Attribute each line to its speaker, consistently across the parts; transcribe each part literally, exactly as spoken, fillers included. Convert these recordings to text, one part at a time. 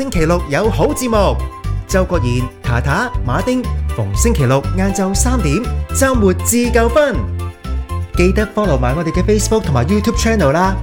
Speaker 1: 星期六有好節目，周國賢、塔塔、馬丁逢星期六晏晝三點，週末自夠分。記得 follow 埋我哋嘅 Facebook 同埋 YouTube channel 啦。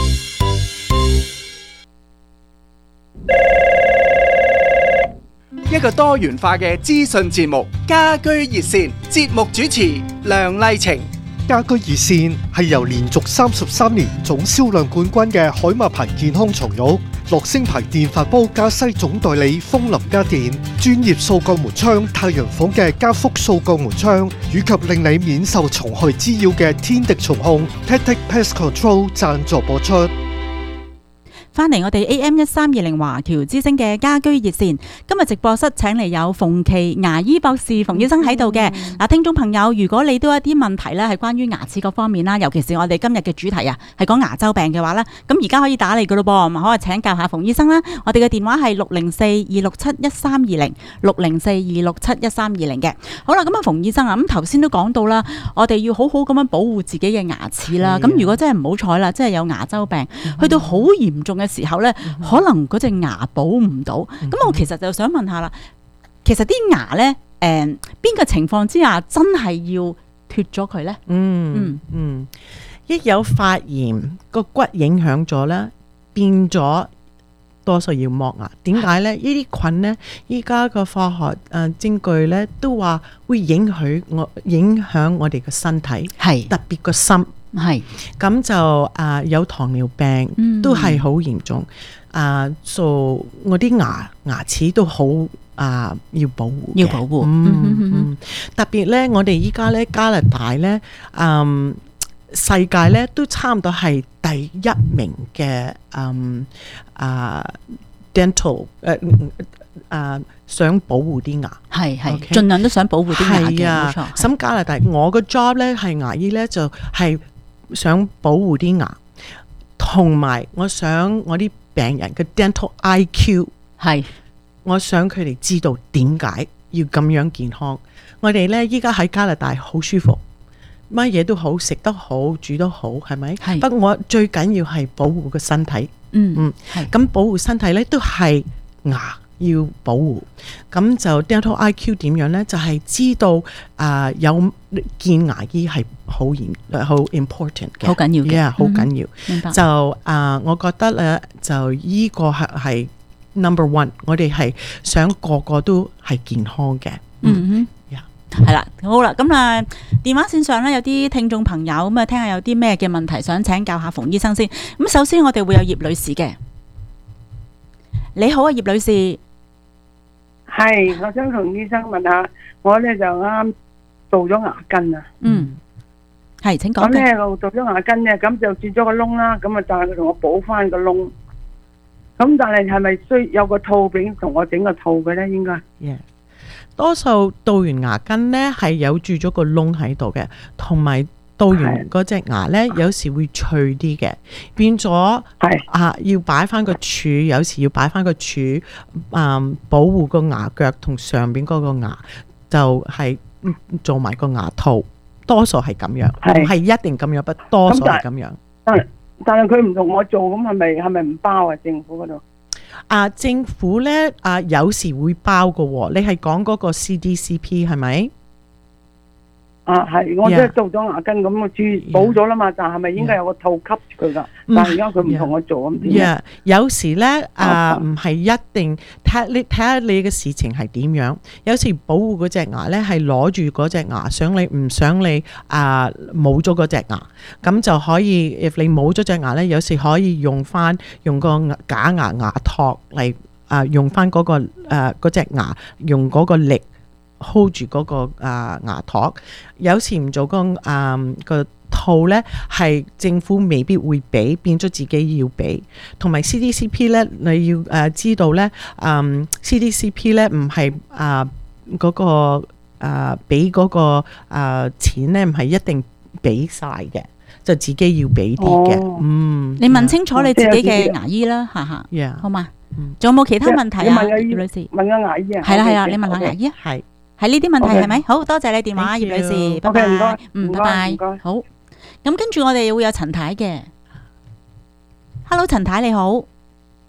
Speaker 2: 一個多元化嘅資訊節目，家居熱線，節目主持梁麗晴。
Speaker 3: 家居熱線係由連續三十三年總銷量冠軍嘅海馬牌健康床褥、樂聲牌電飯煲加西總代理風林家電、專業掃鋼門窗太陽房嘅加福掃鋼門窗，以及令你免受蟲害滋擾嘅天敵蟲控 Tactic Pest Control 贊助播出。
Speaker 4: 翻嚟我哋 A M 一三二零華僑之聲嘅家居熱線，今日直播室請嚟有馮琦牙醫博士馮醫生喺度嘅。嗱，聽眾朋友，如果你都有一啲問題咧，係關於牙齒嗰方面啦，尤其是我哋今日嘅主題啊，係講牙周病嘅話咧，咁而家可以打嚟噶咯噃，可以請教下馮醫生啦。我哋嘅電話係六零四二六七一三二零，六零四二六七一三二零嘅。好啦，咁啊，馮醫生啊，咁頭先都講到啦，我哋要好好咁樣保護自己嘅牙齒啦。咁如果真係唔好彩啦，真係有牙周病，去到好嚴重嘅時候咧，可能嗰隻牙保唔到。咁我其實就想問下啦，其實啲牙咧，誒邊個情況之下真係要脫咗佢咧？
Speaker 5: 嗯嗯嗯，一有發炎個骨影響咗咧，變咗多數要剝牙。點解咧？呢啲菌咧，依家個化學誒證據咧都話會影響我影響我哋嘅身體，係特別個心。係咁就啊、呃、有糖尿病、嗯、都係好嚴重啊，所、呃 so, 我啲牙牙齒都好啊、呃、要保護要保護，嗯嗯嗯、特別咧我哋依家咧加拿大咧，嗯世界咧都差唔多係第一名嘅嗯啊 dental 誒啊想保護啲牙，係係盡量都想保護啲牙嘅，冇錯。咁加拿大我個 job 咧係牙醫咧就係、是。想保護啲牙，同埋我想我啲病人嘅 dental I Q 係，我想佢哋知道點解要咁樣健康。我哋咧依家喺加拿大好舒服，乜嘢都好，食得好，煮得好，係咪？係。不過我最緊要係保護個身體。嗯嗯，係。咁保護身體咧都係牙要保護。咁就 dental I Q 點樣咧？就係、是、知道啊、呃、有見牙醫係好嚴好 important 嘅，好緊要嘅，好緊要。明白。就啊、呃，我覺得咧就依個係係 number one， 我哋係想個個都係健康嘅。嗯哼，係啦，好啦，咁啊電話線上咧有啲聽眾朋友咁啊，聽下有啲咩嘅問題想請教下馮醫生先。咁首先我哋會有葉女士嘅，你好啊，葉女士。
Speaker 6: 係，我想同醫生問下，我咧就啱做咗牙根啊。嗯，係，請講。咁咧我做咗牙根咧，咁就轉咗個窿啦，咁啊，但係佢同我補翻個窿。咁但係係咪需有個套俾同我整個套嘅咧？應該。Yeah. 多數到完牙根咧係有住咗個窿喺度嘅，同埋到完嗰隻牙咧有時會脆啲嘅，變咗啊要擺翻個柱，有時要擺翻個柱，嗯保護個牙腳同上邊嗰個牙，就係、是、做埋個牙套，多數係咁樣，唔係一定咁樣，不多數係咁樣。但係但係佢唔同我做，咁係咪係咪唔包啊？政府嗰度？啊，政府咧啊，有時會包嘅喎。你係講嗰個 C D C P 係咪？啊，係，我即係做咗牙根咁，我注補咗啦嘛，但係咪應該有個套吸住佢噶？但係而家佢唔同我做咁點？Yeah, 有時咧啊，唔係一定睇你睇下你嘅事情係點樣。有時保護嗰隻牙咧係攞住嗰隻牙，想你唔想你啊冇咗嗰隻牙，咁就可以。if 你冇咗隻牙咧，有時可以用翻用個假牙牙托嚟啊，用翻嗰個誒嗰隻牙，用嗰個力。hold 住嗰個啊牙托，有時唔做嗰個啊個套咧，係政府未必會俾，變咗自己要俾。同埋 C D C P 咧，你要誒知道咧，嗯 C D C P 咧唔係啊嗰個啊俾嗰個啊錢咧，唔係一定俾晒嘅，就自己要俾啲嘅。嗯，你問清楚你自己嘅牙醫啦，嚇嚇，好嘛？仲有冇其他問題啊，葉女士？問下牙醫啊？係啦係啦，你問下牙醫啊？係。係呢啲問題係咪？好多謝你電話，葉女士，拜拜。嗯，拜拜。好，咁跟住我哋會有陳太嘅。Hello， 陳太你好。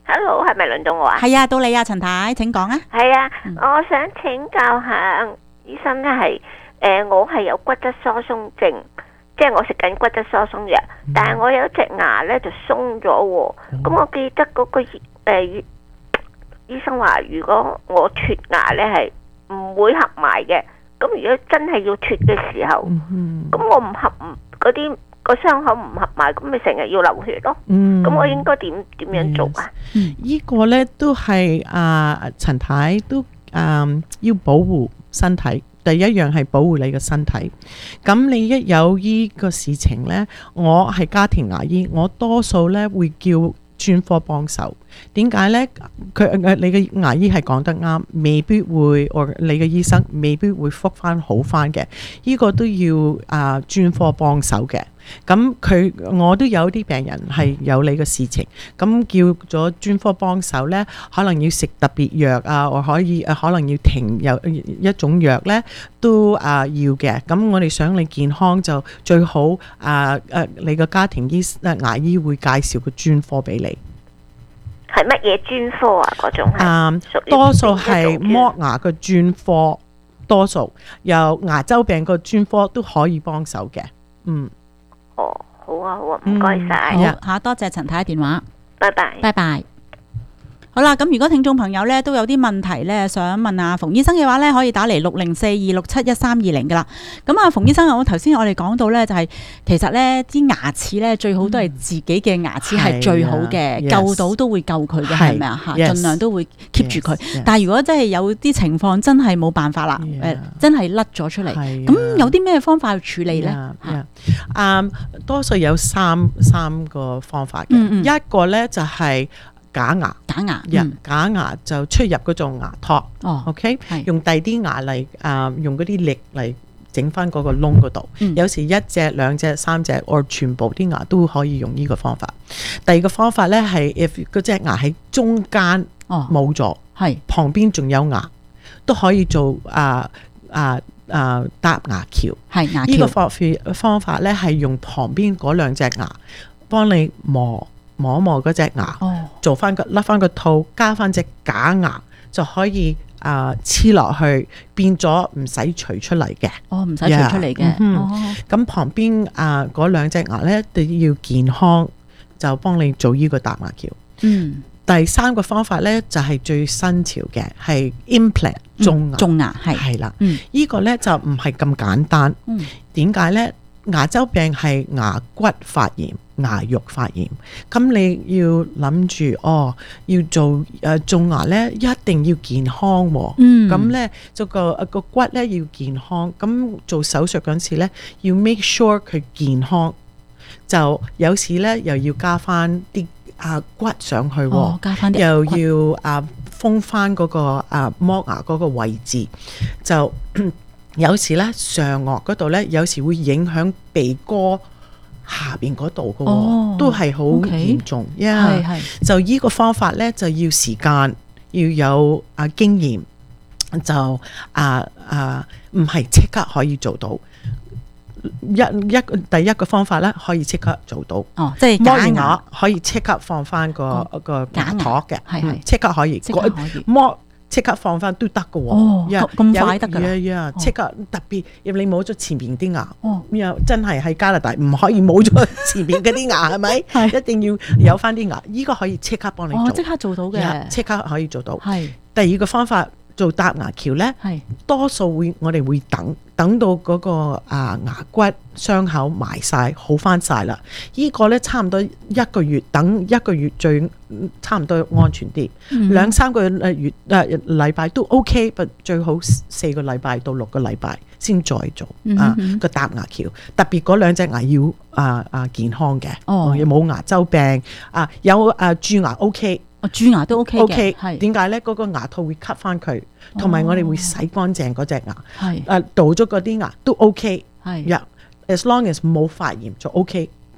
Speaker 7: Hello， 係咪輪到我啊？
Speaker 4: 係啊，到你啊，陳太，請講啊。
Speaker 7: 係啊，嗯、我想請教下醫生咧，係誒，我係有骨質疏鬆症，即係我食緊骨質疏鬆藥，嗯、但係我有一隻牙咧就鬆咗喎。咁、嗯、我記得嗰、嗰個誒、呃、醫生話，如果我脫牙咧係唔會合埋嘅。咁如果真係要脫嘅時候，咁、嗯、我唔合嗰啲個傷口唔合埋，咁咪成日要流血咯。咁、嗯、我應該點點樣做啊？
Speaker 5: 嗯、個呢個咧都係啊陳太都啊、呃、要保護身體，第一樣係保護你嘅身體。咁你一有呢個事情咧，我係家庭牙醫，我多數咧會叫專科幫手。點解呢？佢你嘅牙醫係講得啱，未必會，或你嘅醫生未必會復翻好翻嘅。呢個都要啊專科幫手嘅。咁佢我都有啲病人係有你嘅事情，咁叫咗專科幫手呢，可能要食特別藥啊，或可以可能要停有一種藥呢，都啊要嘅。咁我哋想你健康就最好啊誒，你個家庭醫牙醫會介紹個專科俾你。
Speaker 7: 係乜嘢專科啊？嗰種係、
Speaker 5: 嗯、多數係剝牙嘅專科，多數有牙周病個專科都可以幫手嘅。嗯，
Speaker 7: 哦，好啊，好啊，唔該晒。
Speaker 4: 好嚇，多謝陳太電話，
Speaker 7: 拜拜，
Speaker 4: 拜拜。好啦，咁如果聽眾朋友咧都有啲問題咧，想問阿馮醫生嘅話咧，可以打嚟六零四二六七一三二零噶啦。咁啊，馮醫生，我頭先我哋講到咧，就係其實咧啲牙齒咧最好都係自己嘅牙齒係最好嘅，救到都會救佢嘅，係咪啊？嚇，盡量都會 keep 住佢。但係如果真係有啲情況真係冇辦法啦，誒，真係甩咗出嚟，咁有啲咩方法去處理咧？
Speaker 5: 啊，多數有三三個方法嘅，一個咧就係假牙，
Speaker 4: 假牙，
Speaker 5: 嗯、假牙就出入嗰種牙托，哦，OK，用第啲牙嚟啊、呃，用嗰啲力嚟整翻嗰個窿嗰度。嗯、有時一隻、兩隻、三隻，或全部啲牙都可以用呢個方法。第二個方法咧係，if 嗰隻牙喺中間冇咗，係、哦、旁邊仲有牙，都可以做啊啊啊搭牙橋。係牙橋。呢個方方法咧係用旁邊嗰兩隻牙幫你磨。摸摸嗰隻牙，哦、做翻個甩翻個套，加翻隻假牙就可以啊黐落去，變咗唔使除出嚟嘅。哦，唔使除出嚟嘅。咁、嗯哦、旁邊啊嗰兩隻牙咧都要健康，就幫你做呢個搭牙橋。嗯。第三個方法咧就係、是、最新潮嘅，係 implant 種牙。種、嗯、牙係係啦。嗯。呢個咧就唔係咁簡單。嗯。點解咧？牙周病係牙骨發炎、牙肉發炎，咁你要諗住哦，要做誒種牙咧，一定要健康喎。嗯，咁咧做個個骨咧要健康，咁做手術嗰陣時咧要 make sure 佢健康，就有時咧又要加翻啲啊骨上去，哦、加翻啲又要啊封翻嗰個啊剝牙嗰個位置，就。有時咧上顎嗰度咧，有時會影響鼻哥下邊嗰度嘅，哦、都係好嚴重。係係
Speaker 4: yeah,
Speaker 5: 就依個方法咧，就要時間，要有啊經驗，就啊啊唔係即刻可以做到。一一第一個方法咧，可以即刻做到。哦，即係假牙可以即刻放翻個、哦、個牙托嘅，係係即刻可以，即刻可以剝。即刻放翻都得嘅喎，哦咁快得㗎，即刻特別，因為你冇咗前面啲牙，又真係喺加拿大唔可以冇咗前面嗰啲牙，係咪？係一定要有翻啲牙，依個可以即刻幫你做，即刻做到嘅，即刻可以做到。係第二個方法做搭牙橋咧，係多數會我哋會等等到嗰個啊牙骨傷口埋晒好翻晒啦，依個咧差唔多一個月，等一個月最差唔多安全啲，兩三個月誒禮拜都 OK， 不最好四個禮拜到六個禮拜先再做啊個搭牙橋，特別嗰兩隻牙要啊啊健康嘅，哦又冇牙周病啊，有啊蛀牙 OK。蛀牙都 OK 嘅，係點解咧？嗰個牙套會吸翻佢，同埋我哋會洗乾淨嗰隻牙，係誒倒咗嗰啲牙都 OK，係，as long as 冇發炎就 OK，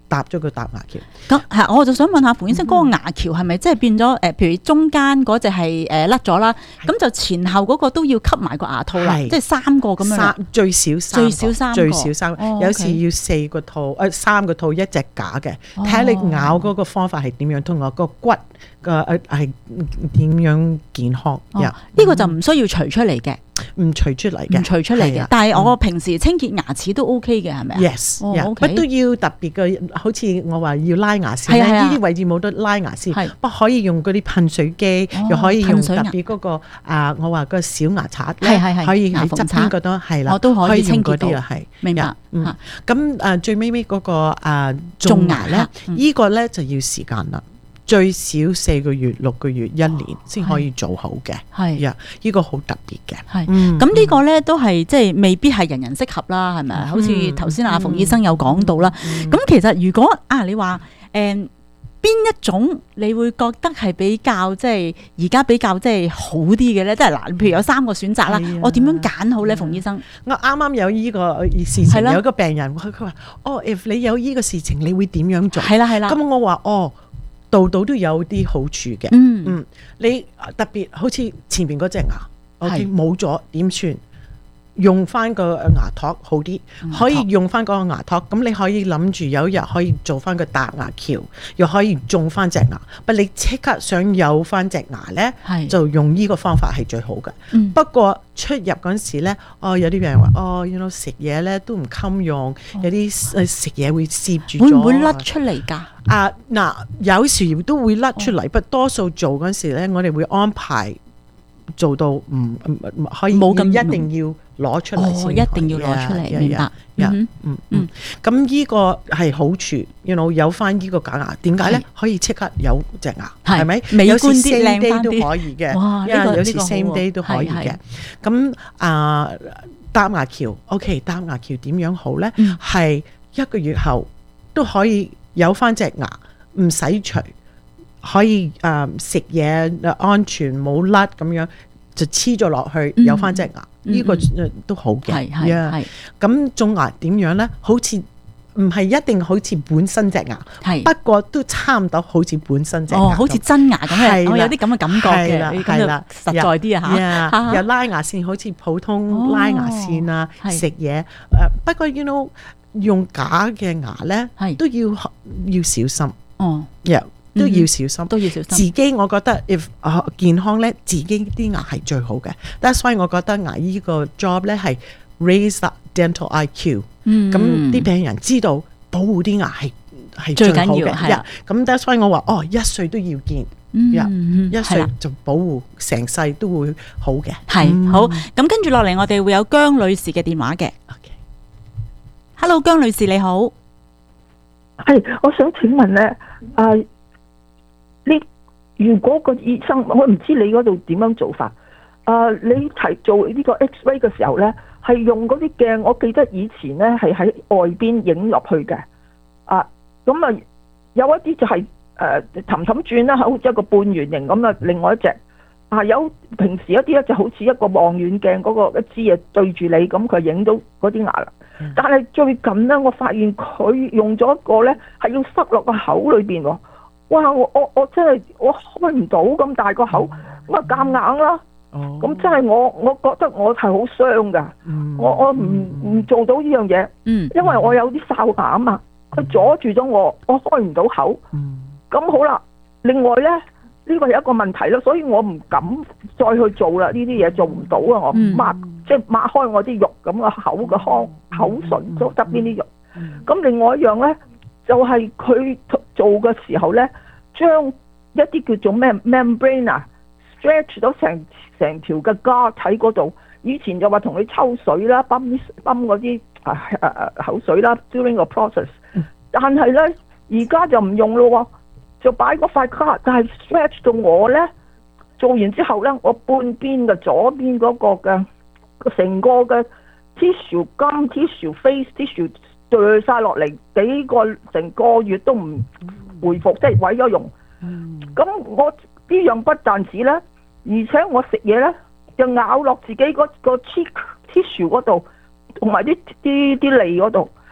Speaker 5: 搭咗個搭牙橋。
Speaker 4: 咁係，我就想問下馮醫生，嗰、嗯、個牙橋係咪即係變咗誒？譬如中間嗰隻係誒甩咗啦，咁就前後嗰個都要吸埋個牙套啦，即係三個咁樣。
Speaker 5: 三最少三個，
Speaker 4: 最少三個，
Speaker 5: 最少三個，哦、有時要四個套，誒、呃、三個套一隻假嘅，睇下、哦、你咬嗰個方法係點樣，同埋個骨嘅誒係點樣健康。呢、哦 yeah,
Speaker 4: 嗯、個就唔需要除出嚟嘅。
Speaker 5: 唔除出嚟嘅，
Speaker 4: 唔除出嚟嘅。但係我平時清潔牙齒都 OK 嘅，係咪啊
Speaker 5: ？Yes，乜、
Speaker 4: 哦 okay?
Speaker 5: 都要特別嘅，好似我話要拉牙線咧，呢啲位置冇得拉牙線，不可以用嗰啲噴水機，哦、又可以用特別嗰、那個啊，我話個小牙刷咧，可以喺側邊嗰度係啦，
Speaker 4: 我都可以清潔到。
Speaker 5: 係
Speaker 4: 明白。
Speaker 5: 嗯，咁誒最尾尾嗰個啊種牙咧，呢個咧就要時間啦。最少四個月、六個月、一年先可以做好嘅，係呀，呢個好特別嘅。係，
Speaker 4: 咁呢個咧都係即係未必係人人適合啦，係咪啊？好似頭先阿馮醫生有講到啦。咁其實如果啊，你話誒邊一種你會覺得係比較即係而家比較即係好啲嘅咧？即係嗱，譬如有三個選擇啦，我點樣揀好咧？馮醫生，
Speaker 5: 我啱啱有呢個事情，有個病人佢佢話：哦 ，if 你有呢個事情，你會點樣做？
Speaker 4: 係啦係啦。
Speaker 5: 咁我話：哦。度度都有啲好處嘅，
Speaker 4: 嗯
Speaker 5: 嗯，你特別好似前面嗰隻牙，OK 冇咗點算？用翻個牙托好啲，可以用翻嗰個牙托，咁你可以諗住有一日可以做翻個搭牙橋，又可以種翻隻牙。不你即刻想有翻隻牙咧，就用呢個方法係最好嘅、嗯。不過出入嗰陣時咧，哦有啲人話，哦要食嘢咧都唔襟用，哦、有啲食嘢會攝住咗，
Speaker 4: 會唔會甩出嚟㗎？
Speaker 5: 啊嗱，有時都會甩出嚟，不過多數做嗰陣時咧，我哋會安排做到唔唔可以冇咁一定要。攞出嚟先、
Speaker 4: 哦，一定要攞出嚟， yeah, 明白。
Speaker 5: Yeah, 嗯嗯嗯，咁呢個係好處，you know, 有翻呢個假牙，點解咧？可以即刻有隻牙，係咪？
Speaker 4: 美
Speaker 5: 觀啲、
Speaker 4: 靚
Speaker 5: 啲都可以嘅。哇，因為有時 same day 都可以嘅。咁啊，搭牙橋 ，OK， 搭牙橋點樣好咧？係、嗯、一個月後都可以有翻隻牙，唔使除，可以啊食嘢安全冇甩咁樣。就黐咗落去，有翻隻牙，呢、嗯這個都好嘅。係係係。咁種牙點樣咧？好似唔係一定好似本身隻牙，不過都差唔多好似本身隻牙。哦，好似真牙咁嘅，我有啲咁嘅感覺嘅，係啦，實在啲啊嚇。又拉牙線，好似普通拉牙線啊，食嘢。誒，不過 you know 用假嘅牙咧，都要要小心。哦，又。都要小心，都要小心。自己我覺得 if 健康咧，自己啲牙係最好嘅。That's why 我覺得牙醫個 job 咧係 raise up dental I Q。嗯，咁啲病人知道保護啲牙係係最緊要嘅。咁 That's why 我話哦，一歲都要見，嗯、一歲就保護成世都會好嘅。係、嗯、好。咁跟住落嚟，我哋會有姜女士嘅電話嘅。OK，Hello， 姜女士你好。
Speaker 8: 係，我想請問咧，啊。你如果個醫生，我唔知你嗰度點樣做法。啊、呃，你提做呢個 X-ray 嘅時候咧，係用嗰啲鏡。我記得以前咧係喺外邊影落去嘅。啊，咁啊有一啲就係誒氹氹轉啦，好似一個半圓形咁啊。另外一隻啊，有平時一啲咧就好似一個望遠鏡嗰個一支嘢對住你，咁佢影到嗰啲牙啦。嗯、但係最近咧，我發現佢用咗一個咧係要塞落個口裏邊喎。哇！我我我真係我開唔到咁大個口，咁啊夾硬啦。咁、oh. 真係我我覺得我係好傷噶。Mm. 我我唔唔做到呢樣嘢，因為我有啲哨牙啊嘛，佢阻住咗我，我開唔到口。咁、mm. 好啦，另外咧呢個係一個問題咯，所以我唔敢再去做啦。呢啲嘢做唔到啊！我抹、mm. 即係抹開我啲肉咁個口嘅腔口唇都側邊啲肉。咁、mm. 另外一樣咧。就係、是、佢做嘅時候咧，將一啲叫做咩 membrane 啊 stretch 到成成條嘅牙體嗰度。以前就話同你抽水啦，泵泵嗰啲啊啊口水啦 during 個 process。但係咧，而家就唔用咯，就擺嗰塊卡，但係 stretch 到我咧做完之後咧，我半邊嘅左邊嗰個嘅成個嘅 tissue 金 tissue face tissue。掉晒落嚟幾個成個月都唔回復，即係毀咗容。咁、嗯、我呢樣不但止咧，而且我食嘢咧就咬落自己嗰個 tissue 嗰度，同埋啲啲啲脷嗰度。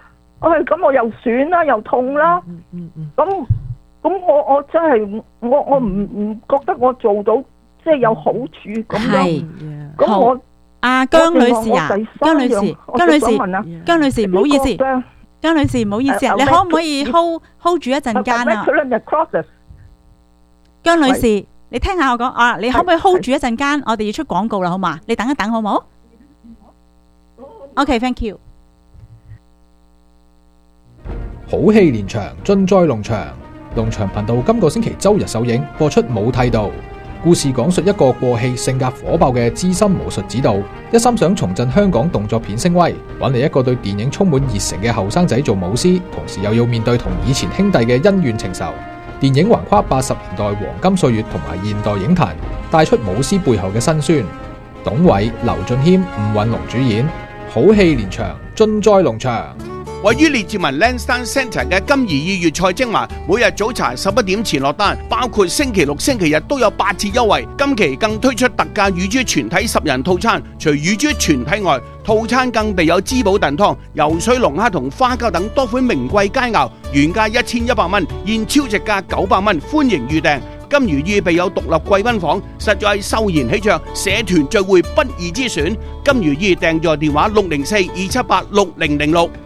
Speaker 8: 唉，咁我又損啦，又痛啦。咁咁我我真係我我唔唔覺得我做到即係有好處咁樣。咁我
Speaker 4: 阿姜女士啊，姜女士，姜女士，姜女士唔好意思，姜女士唔好意思啊，你可唔可以 hold hold 住一陣間啊？姜女士，你聽下我講啊，你可唔可以 hold 住一陣間？我哋要出廣告啦，好嘛？你等一等好唔好 ？OK，thank you。
Speaker 9: 好戲連場，盡在龍翔。龍翔頻道今個星期周日首映播出《武剃道》，故事講述一個過氣、性格火爆嘅資深武術指導，一心想重振香港動作片聲威，揾嚟一個對電影充滿熱誠嘅後生仔做武師，同時又要面對同以前兄弟嘅恩怨情仇。電影橫跨八十年代黃金歲月同埋現代影壇，帶出武師背後嘅辛酸。董偉、劉俊謙、吳允龍主演，好戲連場，盡在龍翔。
Speaker 10: 位於列治文 Lansdowne Centre 嘅金怡粵菜精華，每日早茶十一點前落單，包括星期六、星期日都有八折優惠。今期更推出特價乳豬全體十人套餐，除乳豬全體外，套餐更備有滋補燉湯、游水龍蝦同花膠等多款名貴佳肴，原價一千一百蚊，現超值價九百蚊，歡迎預訂。金魚意備有獨立貴賓房，實在秀賢喜鵲，社團聚會不二之選。金魚意訂座電話六零四二七八六零零六。